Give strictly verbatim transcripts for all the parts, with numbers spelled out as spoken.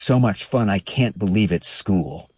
so much fun, I can't believe it's school.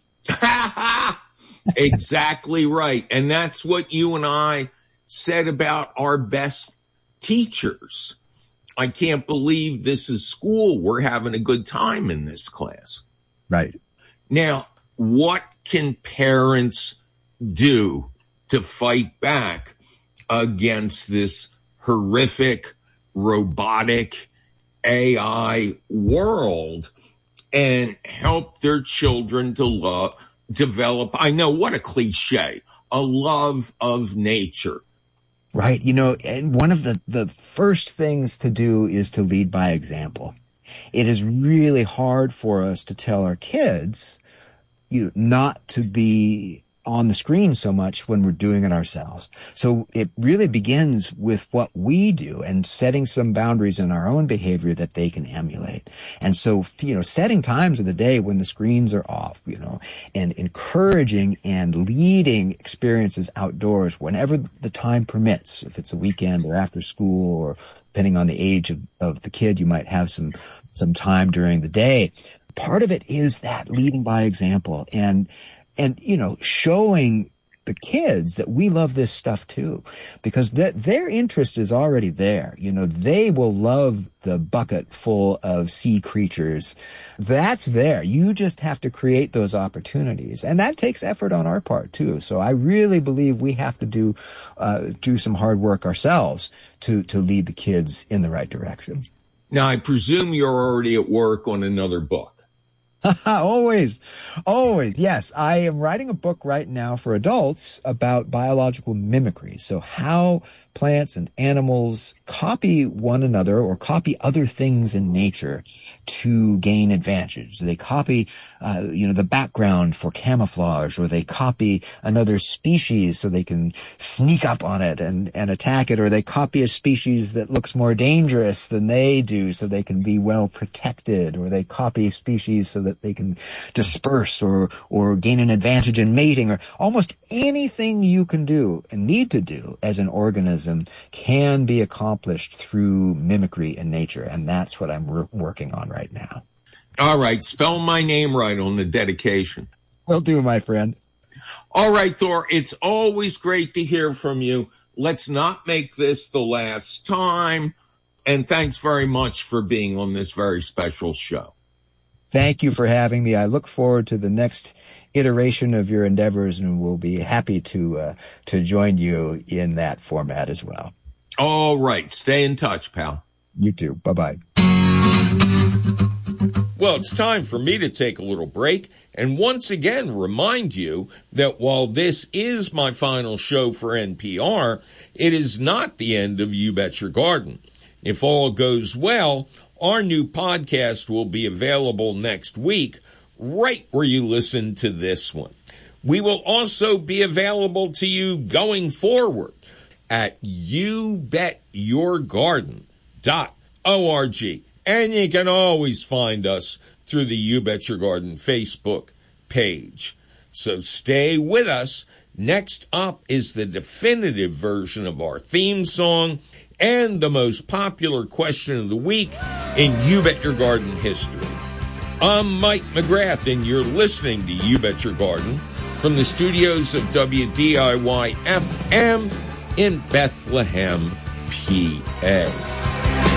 Exactly right. And that's what you and I said about our best teachers. I can't believe this is school. We're having a good time in this class. Right. Now, what can parents do to fight back against this horrific, robotic A I world and help their children to love, develop, I know, what a cliche, a love of nature? Right. You know, and one of the, the first things to do is to lead by example. It is really hard for us to tell our kids, you know, not to be on the screen so much when we're doing it ourselves. So it really begins with what we do and setting some boundaries in our own behavior that they can emulate. And so, you know, setting times of the day when the screens are off, you know, and encouraging and leading experiences outdoors whenever the time permits. If it's a weekend or after school, or depending on the age of, of the kid, you might have some, some time during the day. Part of it is that leading by example and And, you know, showing the kids that we love this stuff too, because th- their interest is already there. You know, they will love the bucket full of sea creatures. That's there. You just have to create those opportunities. And that takes effort on our part too. So I really believe we have to do, uh, do some hard work ourselves to, to lead the kids in the right direction. Now, I presume you're already at work on another book. Always, always. Yes, I am writing a book right now for adults about biological mimicry. So how plants and animals copy one another or copy other things in nature to gain advantage. They copy, uh, you know, the background for camouflage, or they copy another species so they can sneak up on it and, and attack it, or they copy a species that looks more dangerous than they do so they can be well protected, or they copy species so that they can disperse or, or gain an advantage in mating, or almost anything you can do and need to do as an organism can be accomplished through mimicry in nature. And that's what I'm re- working on right now. All right. Spell my name right on the dedication. Will do, my friend. All right, Thor. It's always great to hear from you. Let's not make this the last time. And thanks very much for being on this very special show. Thank you for having me. I look forward to the next iteration of your endeavors, and we'll be happy to uh, to join you in that format as well. All right. Stay in touch, pal. You too. Bye-bye. Well, it's time for me to take a little break and once again remind you that while this is my final show for N P R, it is not the end of You Bet Your Garden. If all goes well, our new podcast will be available next week, right where you listen to this one. We will also be available to you going forward at you bet your garden dot org. And you can always find us through the You Bet Your Garden Facebook page. So stay with us. Next up is the definitive version of our theme song and the most popular question of the week in You Bet Your Garden history. I'm Mike McGrath, and you're listening to You Bet Your Garden from the studios of W D I Y F M in Bethlehem, P A.